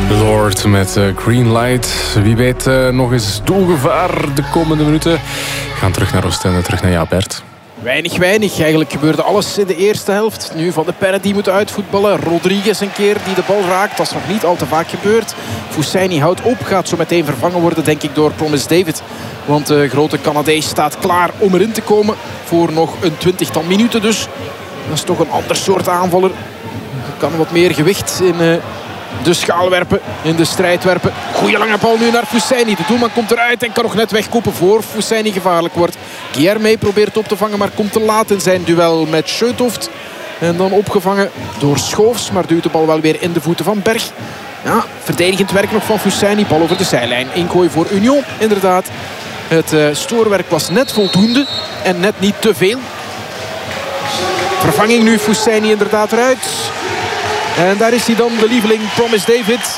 Lord met Green Light. Wie weet nog eens doelgevaar de komende minuten. We gaan terug naar Oostende, terug naar Jaap-Bert. Weinig. Eigenlijk gebeurde alles in de eerste helft. Nu Van de Perre die moet uitvoetballen. Rodriguez een keer die de bal raakt. Dat is nog niet al te vaak gebeurd. Fousseyni houdt op. Gaat zo meteen vervangen worden denk ik door Promise David. Want de grote Canadees staat klaar om erin te komen. Voor nog een 20-tal minuten dus. Dat is toch een ander soort aanvaller. Kan wat meer gewicht in de schaal werpen. In de strijd werpen. Goeie lange bal nu naar Fousseyni. De doelman komt eruit en kan nog net wegkoppen voor Fousseyni gevaarlijk wordt. Guilherme probeert op te vangen, maar komt te laat in zijn duel met Scheutoft. En dan opgevangen door Schoofs, maar duwt de bal wel weer in de voeten van Berg. Ja, verdedigend werk nog van Fousseyni. Bal over de zijlijn. Ingooi voor Union, inderdaad. Het stoorwerk was net voldoende en net niet te veel. Vervanging nu, Fousseyni inderdaad eruit. En daar is hij dan, de lieveling, Promise David.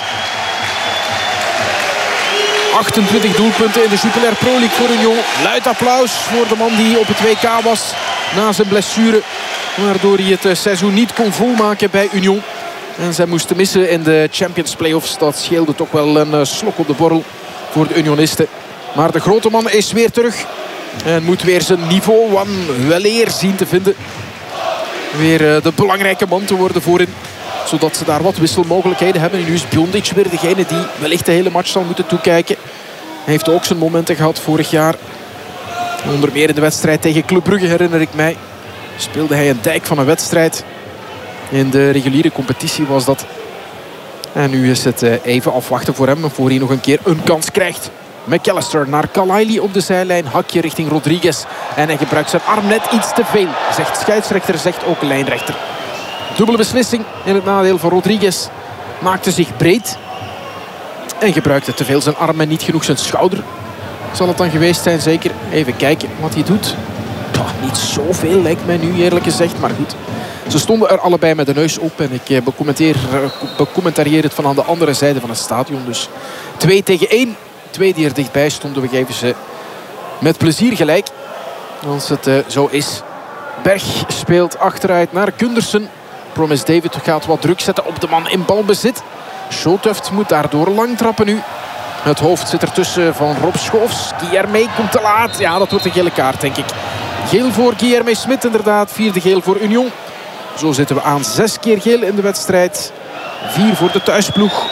28 doelpunten in de Jupiler Pro League voor Union. Luid applaus voor de man die op het WK was na zijn blessure. Waardoor hij het seizoen niet kon volmaken bij Union. En zij moesten missen in de Champions Playoffs. Dat scheelde toch wel een slok op de borrel voor de Unionisten. Maar de grote man is weer terug. En moet weer zijn niveau weleer zien te vinden. Weer de belangrijke man te worden voorin. Zodat ze daar wat wisselmogelijkheden hebben. En nu is Bjondic weer degene die wellicht de hele match zal moeten toekijken. Hij heeft ook zijn momenten gehad vorig jaar. Onder meer in de wedstrijd tegen Club Brugge herinner ik mij. Speelde hij een dijk van een wedstrijd. In de reguliere competitie was dat. En nu is het even afwachten voor hem. Voor hij nog een keer een kans krijgt. McAllister naar Kalaili op de zijlijn. Hakje richting Rodriguez. En hij gebruikt zijn arm net iets te veel. Zegt scheidsrechter, zegt ook lijnrechter. Dubbele beslissing in het nadeel van Rodriguez. Maakte zich breed. En gebruikte te veel zijn arm en niet genoeg zijn schouder. Zal het dan geweest zijn, zeker. Even kijken wat hij doet. Niet zoveel lijkt mij nu eerlijk gezegd, maar goed. Ze stonden er allebei met de neus op. En ik becommentarieer het van aan de andere zijde van het stadion. Dus 2-1. 2 die er dichtbij stonden. We geven ze met plezier gelijk. Als het zo is. Berg speelt achteruit naar Gundersen. Promise David gaat wat druk zetten op de man in balbezit. Scheutoft moet daardoor lang trappen nu. Het hoofd zit ertussen van Rob Schoofs. Guilherme komt te laat. Ja, dat wordt een gele kaart, denk ik. Geel voor Guilherme Smit, inderdaad. 4e geel voor Union. Zo zitten we aan 6 keer geel in de wedstrijd. 4 voor de thuisploeg.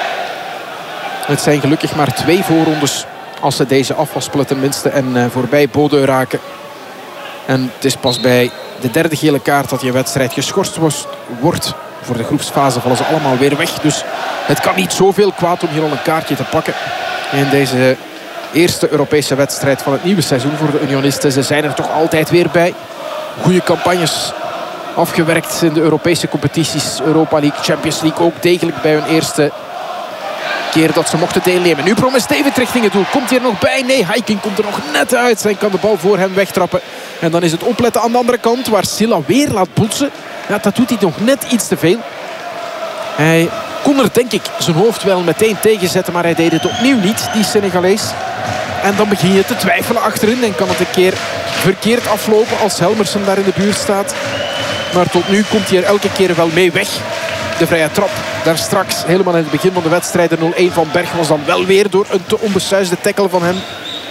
Het zijn gelukkig maar 2 voorrondes. Als ze deze afwaspelen tenminste en voorbij Bodø raken. En het is pas bij de 3e gele kaart dat je wedstrijd geschorst wordt. Voor de groepsfase vallen ze allemaal weer weg. Dus het kan niet zoveel kwaad om hier al een kaartje te pakken. In deze eerste Europese wedstrijd van het nieuwe seizoen voor de Unionisten. Ze zijn er toch altijd weer bij. Goede campagnes afgewerkt in de Europese competities. Europa League, Champions League ook degelijk bij hun eerste keer dat ze mochten deelnemen. Nu Promise David richting het doel. Komt hij er nog bij? Nee, Heiking komt er nog net uit. Hij kan de bal voor hem wegtrappen. En dan is het opletten aan de andere kant. Waar Silla weer laat botsen. Ja, dat doet hij nog net iets te veel. Hij kon er denk ik zijn hoofd wel meteen tegenzetten. Maar hij deed het opnieuw niet, die Senegalees. En dan begin je te twijfelen achterin. En kan het een keer verkeerd aflopen als Helmersen daar in de buurt staat. Maar tot nu komt hij er elke keer wel mee weg. De vrije trap daar straks, helemaal in het begin van de wedstrijd. De 0-1 van Berg was dan wel weer door een te onbesuisde tackle van hem.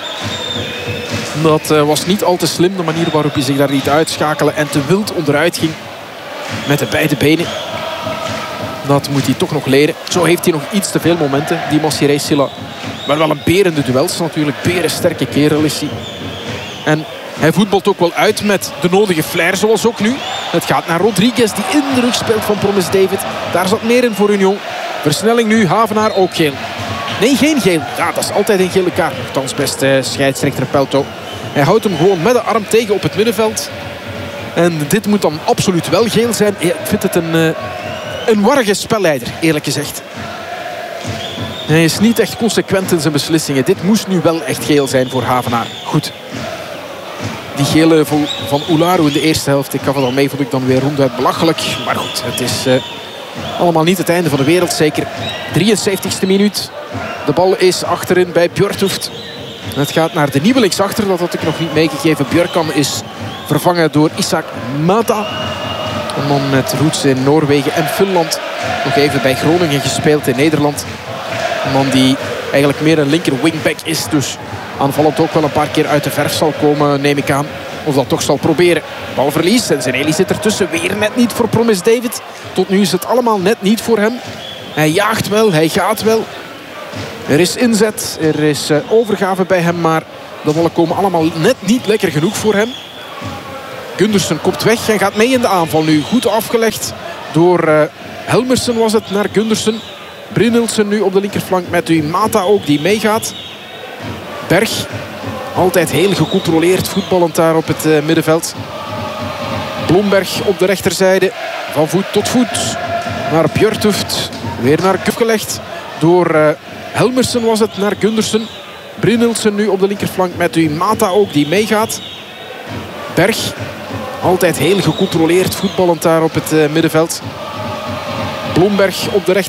Dat was niet al te slim, de manier waarop hij zich daar niet uitschakelen en te wild onderuit ging. Met de beide benen. Dat moet hij toch nog leren. Zo heeft hij nog iets te veel momenten, die Massiré Silla. Maar wel een berende duels natuurlijk. Berensterke kerel is hij. En hij voetbalt ook wel uit met de nodige flair, zoals ook nu. Het gaat naar Rodriguez, die in de rug speelt van Promise David. Daar zat meer in voor Union. Versnelling nu, Havenaar ook geel. Nee, geen geel. Ja, dat is altijd een gele kaart. Nochtans beste scheidsrechter Pelto. Hij houdt hem gewoon met de arm tegen op het middenveld. En dit moet dan absoluut wel geel zijn. Ik vind het een warrige spelleider, eerlijk gezegd. Hij is niet echt consequent in zijn beslissingen. Dit moest nu wel echt geel zijn voor Havenaar. Goed. Die gele van Oularu in de eerste helft, ik gaf het al mee, vond ik dan weer ronduit belachelijk. Maar goed, het is allemaal niet het einde van de wereld, zeker. 73e minuut. De bal is achterin bij Björthoeft. Het gaat naar de nieuwe linksachter, dat had ik nog niet meegegeven. Björkan is vervangen door Isaac Mata. Een man met roots in Noorwegen en Finland. Nog even bij Groningen gespeeld in Nederland. Een man die eigenlijk meer een linker wingback is. Dus aanvallend ook wel een paar keer uit de verf zal komen, neem ik aan. Of dat toch zal proberen. Balverlies en Zeneli zit ertussen. Weer net niet voor Promise David. Tot nu is het allemaal net niet voor hem. Hij jaagt wel, hij gaat wel. Er is inzet, er is overgave bij hem. Maar de ballen komen allemaal net niet lekker genoeg voor hem. Gundersen kopt weg en gaat mee in de aanval nu. Goed afgelegd door Helmersen was het naar Gundersen. Brynildsen nu op de linkerflank met Mata ook die meegaat. Berg. Altijd heel gecontroleerd voetballend daar op het middenveld. Blomberg op de rechterzijde. Van voet tot voet. Naar Björtuft. Weer naar Kuf gelegd. Door Helmersen was het naar Gundersen. Brynildsen nu op de linkerflank met Mata ook die meegaat. Berg. Altijd heel gecontroleerd voetballend daar op het middenveld. Blomberg op de